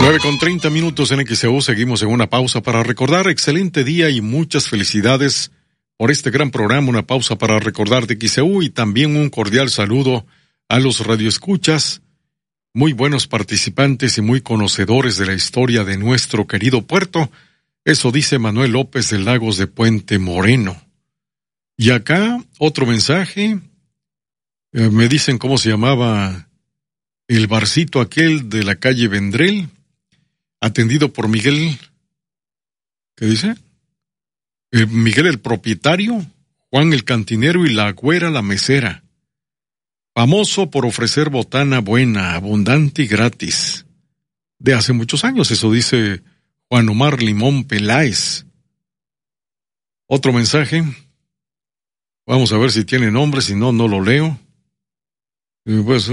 9:30 en XEU, seguimos en una pausa para recordar. Excelente día y muchas felicidades por este gran programa. Una pausa para recordar de XEU y también un cordial saludo a los radioescuchas, muy buenos participantes y muy conocedores de la historia de nuestro querido puerto. Eso dice Manuel López de Lagos de Puente Moreno. Y acá otro mensaje. Me dicen cómo se llamaba el barcito aquel de la calle Vendrell, atendido por Miguel. ¿Qué dice? Miguel el propietario, Juan el cantinero y la güera la mesera. Famoso por ofrecer botana buena, abundante y gratis. De hace muchos años, eso dice Juan Omar Limón Peláez. Otro mensaje. Vamos a ver si tiene nombre, si no, no lo leo. Pues,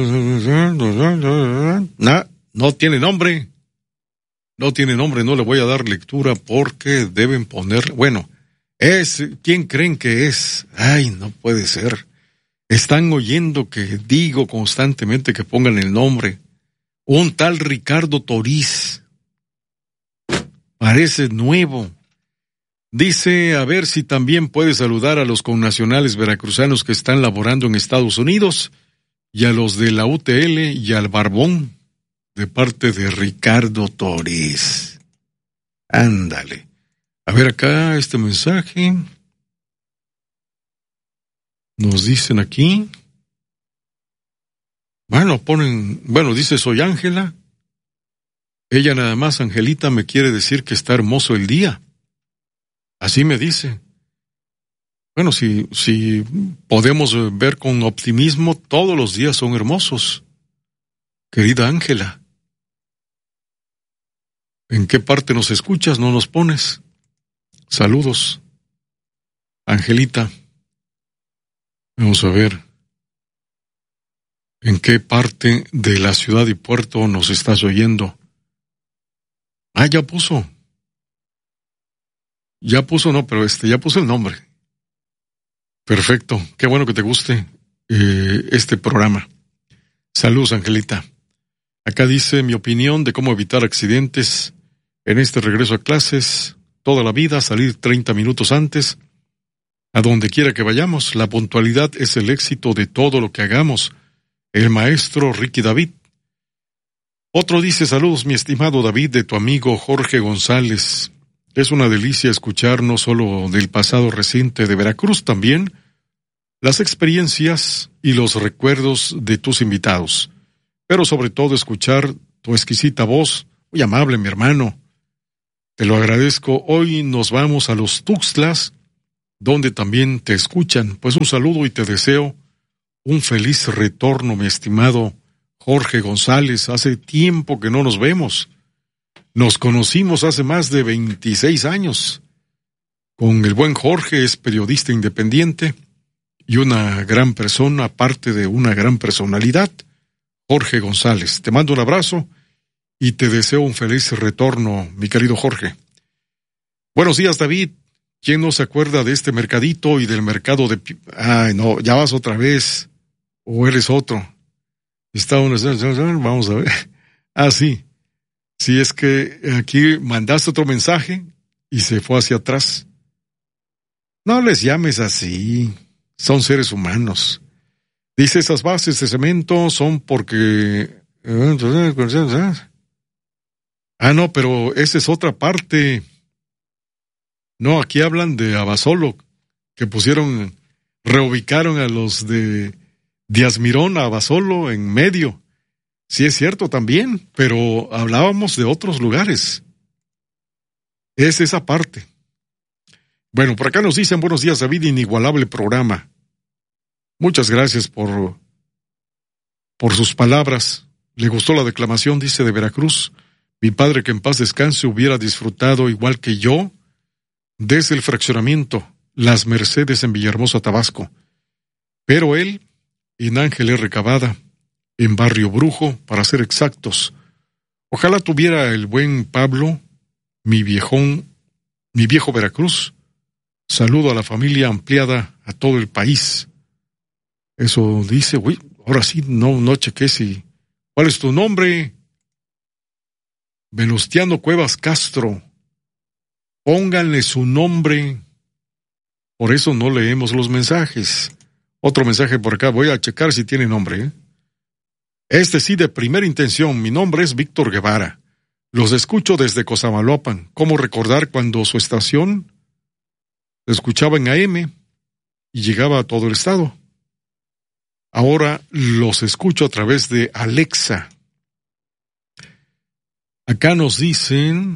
no tiene nombre. No tiene nombre, no le voy a dar lectura porque deben poner... Bueno, ¿quién creen que es? Ay, no puede ser. Están oyendo que digo constantemente que pongan el nombre. Un tal Ricardo Toriz. Parece nuevo. Dice, a ver si también puede saludar a los connacionales veracruzanos que están laborando en Estados Unidos y a los de la UTL y al Barbón, de parte de Ricardo Toriz. Ándale. A ver acá este mensaje. Nos dicen aquí. Bueno, dice, soy Ángela. Ella nada más, Angelita, me quiere decir que está hermoso el día. Así me dice. Bueno, si podemos ver con optimismo, todos los días son hermosos. Querida Ángela, ¿en qué parte nos escuchas? ¿No nos pones? Saludos. Angelita, vamos a ver. ¿En qué parte de la ciudad y puerto nos estás oyendo? Ya puso. Ya puso, no, pero ya puso el nombre. Perfecto, qué bueno que te guste este programa. Saludos, Angelita. Acá dice mi opinión de cómo evitar accidentes en este regreso a clases. Toda la vida, salir 30 minutos antes. A donde quiera que vayamos, la puntualidad es el éxito de todo lo que hagamos. El maestro Ricky David. Otro dice, saludos, mi estimado David, de tu amigo Jorge González. Es una delicia escuchar no solo del pasado reciente de Veracruz, también las experiencias y los recuerdos de tus invitados. Pero sobre todo escuchar tu exquisita voz, muy amable, mi hermano. Te lo agradezco. Hoy nos vamos a los Tuxtlas, donde también te escuchan. Pues un saludo y te deseo un feliz retorno, mi estimado Jorge González. Hace tiempo que no nos vemos. Nos conocimos hace más de 26 años. Con el buen Jorge, es periodista independiente y una gran persona, aparte de una gran personalidad. Jorge González, te mando un abrazo y te deseo un feliz retorno, mi querido Jorge. Buenos días, David. ¿Quién no se acuerda de este mercadito y del mercado de... Ay, no, ya vas otra vez. ¿O eres otro? Vamos a ver. Sí. Sí, es que aquí mandaste otro mensaje y se fue hacia atrás. No les llames así. Son seres humanos. Dice, esas bases de cemento son porque... no, pero esa es otra parte. No, aquí hablan de Abasolo, que reubicaron a los de Díaz Mirón a Abasolo en medio. Sí es cierto también, pero hablábamos de otros lugares. Es esa parte. Bueno, por acá nos dicen, buenos días, David, inigualable programa. Muchas gracias por sus palabras. Le gustó la declamación, dice, de Veracruz. Mi padre, que en paz descanse, hubiera disfrutado igual que yo desde el fraccionamiento Las Mercedes en Villahermosa, Tabasco. Pero él, en Ángel R. Cavada, en Barrio Brujo, para ser exactos. Ojalá tuviera el buen Pablo, mi viejo Veracruz. Saludo a la familia ampliada, a todo el país. Eso dice, ahora sí, no chequé si... ¿Cuál es tu nombre? Venustiano Cuevas Castro. Pónganle su nombre. Por eso no leemos los mensajes. Otro mensaje por acá. Voy a checar si tiene nombre. Este sí, de primera intención. Mi nombre es Víctor Guevara. Los escucho desde Cosamaloapan. ¿Cómo recordar cuando su estación se escuchaba en AM y llegaba a todo el estado? Ahora los escucho a través de Alexa. Acá nos dicen...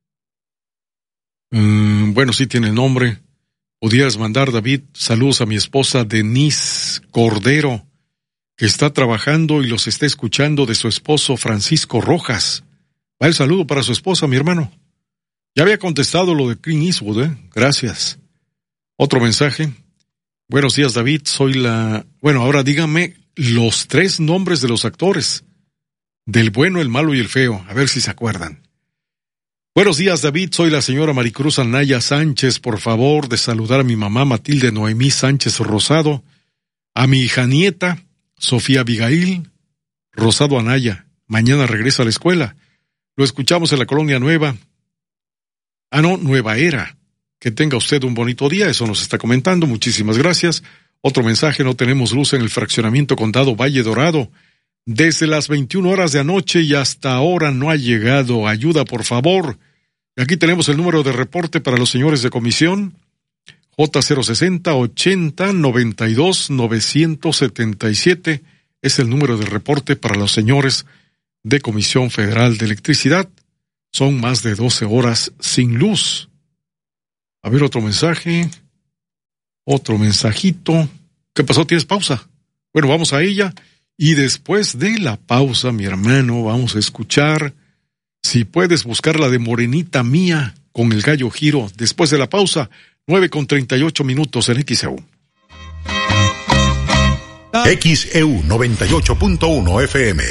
bueno, sí tiene nombre. Podrías mandar, David, saludos a mi esposa Denise Cordero, que está trabajando y los está escuchando, de su esposo Francisco Rojas. Va el saludo para su esposa, mi hermano. Ya había contestado lo de Clint Eastwood, Gracias. Otro mensaje. Buenos días, David, Bueno, ahora dígame los 3 nombres de los actores. Del bueno, el malo y el feo. A ver si se acuerdan. Buenos días, David. Soy la señora Maricruz Anaya Sánchez. Por favor, de saludar a mi mamá Matilde Noemí Sánchez Rosado, a mi hija nieta, Sofía Abigail Rosado Anaya. Mañana regresa a la escuela. Lo escuchamos en la Colonia Nueva. Nueva Era. Que tenga usted un bonito día. Eso nos está comentando. Muchísimas gracias. Otro mensaje. No tenemos luz en el fraccionamiento Condado Valle Dorado. Desde las 21 horas de anoche y hasta ahora no ha llegado. Ayuda, por favor. Aquí tenemos el número de reporte para los señores de comisión. J060-80-92-977 es el número de reporte para los señores de Comisión Federal de Electricidad. Son más de 12 horas sin luz. A ver, otro mensaje. Otro mensajito. ¿Qué pasó? ¿Tienes pausa? Bueno, vamos a ella. Y después de la pausa, mi hermano, vamos a escuchar, si puedes buscar la de Morenita Mía con el Gallo Giro. Después de la pausa, 9:38 en XEU. XEU 98.1 FM.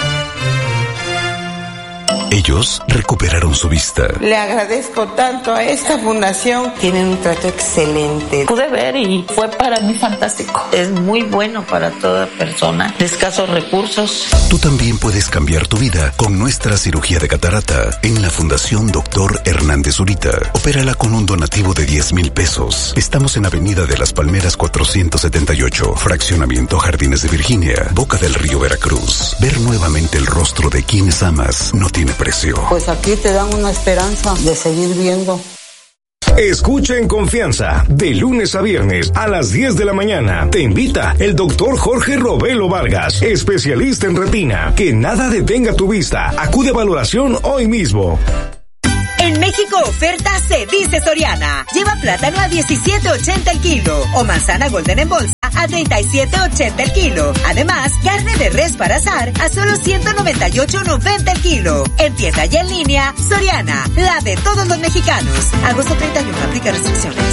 Ellos recuperaron su vista. Le agradezco tanto a esta fundación. Tienen un trato excelente. Pude ver y fue para mí fantástico. Es muy bueno para toda persona de escasos recursos. Tú también puedes cambiar tu vida con nuestra cirugía de catarata en la Fundación Dr. Hernández Zurita. Opérala con un donativo de 10,000 pesos. Estamos en Avenida de las Palmeras 478, Fraccionamiento Jardines de Virginia, Boca del Río, Veracruz. Ver nuevamente el rostro de quienes amas no tiene precio. Pues aquí te dan una esperanza de seguir viendo. Escucha en confianza, de lunes a viernes a las 10 de la mañana. Te invita el doctor Jorge Robelo Vargas, especialista en retina. Que nada detenga tu vista. Acude a valoración hoy mismo. En México oferta se dice Soriana. Lleva plátano a 17.80 el kilo o manzana golden en bolsa a 37.80 el kilo. Además, carne de res para asar a solo 198.90 el kilo. En tienda y en línea, Soriana, la de todos los mexicanos. Agosto 31, aplica restricciones.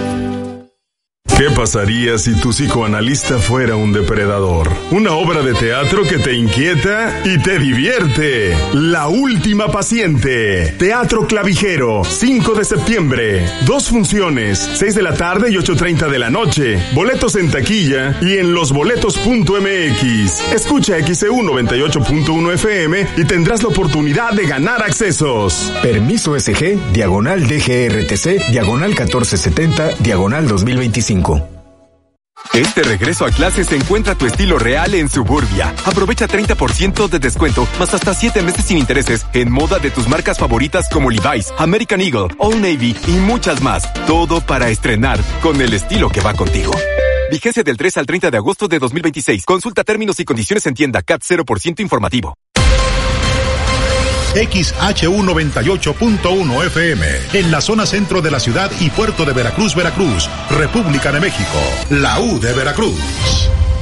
¿Qué pasaría si tu psicoanalista fuera un depredador? Una obra de teatro que te inquieta y te divierte. La última paciente. Teatro Clavijero, 5 de septiembre. 2 funciones, 6 de la tarde y 8:30 de la noche. Boletos en taquilla y en losboletos.mx. Escucha XEU 98.1 FM y tendrás la oportunidad de ganar accesos. Permiso SG, diagonal DGRTC, diagonal 1470, diagonal 2025. Este regreso a clases encuentra tu estilo real en Suburbia. Aprovecha 30% de descuento, más hasta 7 meses sin intereses en moda de tus marcas favoritas como Levi's, American Eagle, Old Navy y muchas más. Todo para estrenar con el estilo que va contigo. Vigencia del 3 al 30 de agosto de 2026. Consulta términos y condiciones en tienda. CAT 0% informativo. XHU 98.1 FM, en la zona centro de la ciudad y puerto de Veracruz, Veracruz, República de México, la U de Veracruz.